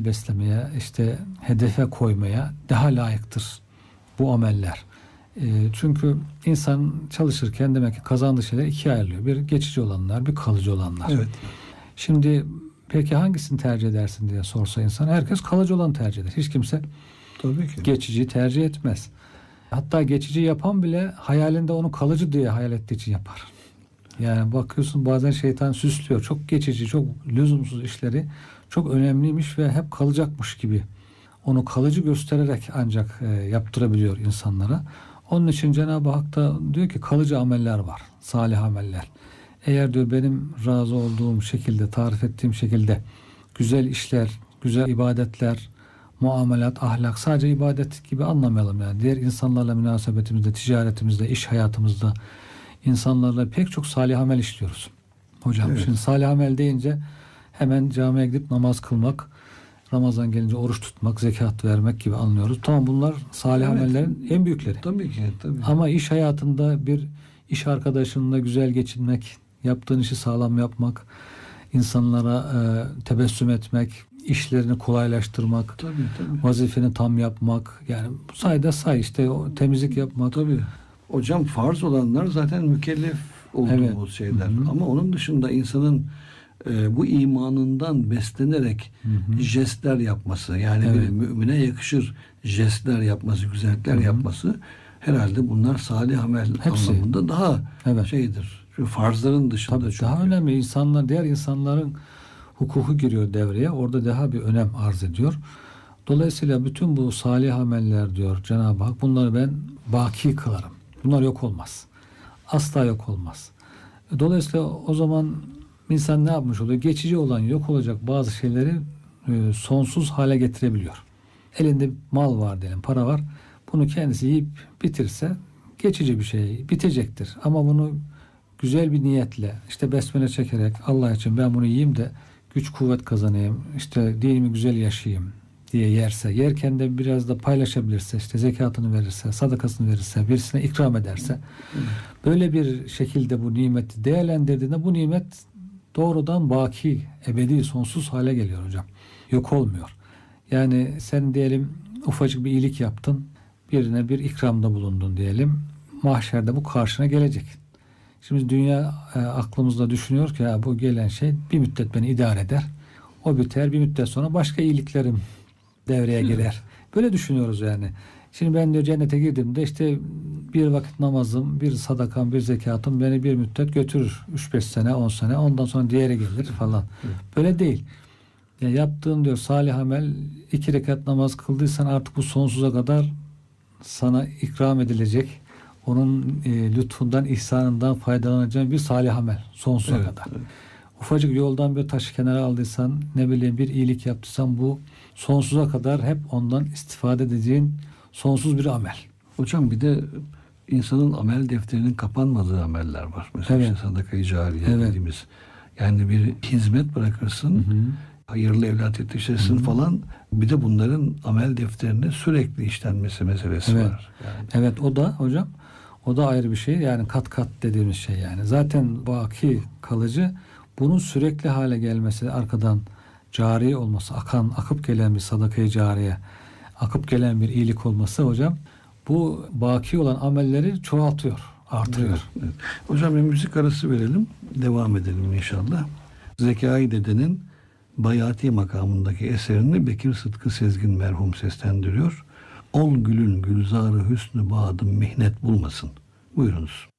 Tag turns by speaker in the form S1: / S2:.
S1: amel beslemeye, işte hedefe koymaya daha layıktır bu ameller. Çünkü insan çalışırken demek ki kazandığı şeyler ikiye ayrılıyor. Bir geçici olanlar, bir kalıcı olanlar.
S2: Evet.
S1: Şimdi peki hangisini tercih edersin diye sorsa insan, herkes kalıcı olanı tercih eder. Hiç kimse
S2: Tabii ki.
S1: geçici tercih etmez. Hatta geçici yapan bile hayalinde onu kalıcı diye hayal ettiği için yapar. Yani bakıyorsun bazen şeytan süslüyor. Çok geçici, çok lüzumsuz işleri çok önemliymiş ve hep kalacakmış gibi onu kalıcı göstererek ancak yaptırabiliyor insanlara. Onun için Cenab-ı Hak da diyor ki kalıcı ameller var. Salih ameller. Eğer diyor benim razı olduğum şekilde, tarif ettiğim şekilde güzel işler, güzel ibadetler, muamelat, ahlak, sadece ibadet gibi anlamayalım yani. Diğer insanlarla münasebetimizde, ticaretimizde, iş hayatımızda insanlarla pek çok salih amel işliyoruz. Hocam
S2: Evet.
S1: şimdi salih amel deyince hemen camiye gidip namaz kılmak, Ramazan gelince oruç tutmak, zekat vermek gibi anlıyoruz. Tamam, bunlar salih
S2: Evet.
S1: amellerin en büyükleri.
S2: Tabii ki. Tabii.
S1: Ama iş hayatında bir iş arkadaşınla güzel geçinmek, yaptığın işi sağlam yapmak, insanlara tebessüm etmek, işlerini kolaylaştırmak,
S2: Tabii.
S1: vazifeni tam yapmak, yani sayda işte o temizlik yapmak.
S2: Tabii. Hocam farz olanlar zaten mükellef olduğumuz şeyler.
S1: Hı-hı.
S2: Ama onun dışında insanın bu imanından beslenerek jestler yapması, yani bir mümine yakışır jestler yapması, güzellikler yapması, herhalde bunlar salih amel anlamında daha şeydir. Şu farzların dışında.
S1: Tabii,
S2: çünkü.
S1: daha önemli. Diğer insanların hukuku giriyor devreye. Orada daha bir önem arz ediyor. Dolayısıyla bütün bu salih ameller diyor Cenab-ı Hak, bunları ben baki kılarım. Bunlar yok olmaz. Asla yok olmaz. Dolayısıyla o zaman insan ne yapmış oluyor? Geçici olan, yok olacak bazı şeyleri sonsuz hale getirebiliyor. Elinde mal var diyelim, para var. Bunu kendisi yiyip bitirse geçici bir şey, bitecektir. Ama bunu güzel bir niyetle, işte besmele çekerek, Allah için ben bunu yiyeyim de güç kuvvet kazanayım, işte dinimi güzel yaşayayım diye yerse, yerken de biraz da paylaşabilirse, işte zekatını verirse, sadakasını verirse, birisine ikram ederse, böyle bir şekilde bu nimeti değerlendirdiğinde bu nimet doğrudan baki, ebedi, sonsuz hale geliyor hocam. Yok olmuyor. Yani sen diyelim ufacık bir iyilik yaptın, birine bir ikramda bulundun diyelim, mahşerde bu karşına gelecek. Şimdi dünya aklımızda düşünüyor ki ya bu gelen şey bir müddet beni idare eder. O biter, bir müddet sonra başka iyiliklerim devreye girer. Böyle düşünüyoruz yani. Şimdi ben diyor cennete girdiğimde işte bir vakit namazım, bir sadakam, bir zekatım beni bir müddet götürür. 3-5 sene, 10 sene. Ondan sonra diğeri gelir falan. Böyle değil. Ya yaptığın diyor salih amel, 2 rekat namaz kıldıysan artık bu sonsuza kadar sana ikram edilecek. Onun lütfundan, ihsanından faydalanacağın bir salih amel sonsuza kadar. Evet. Ufacık yoldan bir taşı kenara aldıysan, ne bileyim bir iyilik yaptıysan, bu sonsuza kadar hep ondan istifade edeceğin sonsuz bir amel.
S2: Hocam bir de insanın amel defterinin kapanmadığı ameller var. Mesela işte sadaka-i cariye dediğimiz. Yani bir hizmet bırakırsın, hayırlı evlat yetiştirsin falan. Bir de bunların amel defterine sürekli işlenmesi meselesi var. Yani.
S1: Evet, o da hocam, o da ayrı bir şey. Yani kat kat dediğimiz şey yani. Zaten baki, kalıcı, bunun sürekli hale gelmesi, arkadan cari olması, akıp gelen bir sadaka-i cariye, akıp gelen bir iyilik olması hocam, bu baki olan amelleri çoğaltıyor, artırıyor.
S2: Evet. Hocam bir müzik arası verelim. Devam edelim inşallah. Zekai Dede'nin Bayati makamındaki eserini Bekir Sıtkı Sezgin merhum seslendiriyor. Ol gülün gülzarı hüsnü bağdım mihnet bulmasın. Buyurunuz.